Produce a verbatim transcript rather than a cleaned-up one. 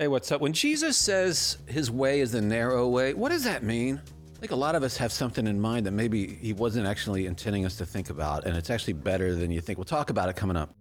Hey, what's up? When Jesus says his way is the narrow way, what does that mean? I think a lot of us have something in mind that maybe he wasn't actually intending us to think about, and it's actually better than you think. We'll talk about it coming up.